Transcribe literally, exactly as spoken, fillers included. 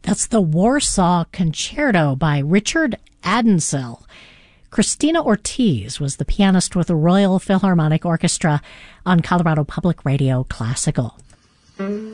That's the Warsaw Concerto by Richard Adensel. Christina Ortiz was the pianist with the Royal Philharmonic Orchestra on Colorado Public Radio Classical.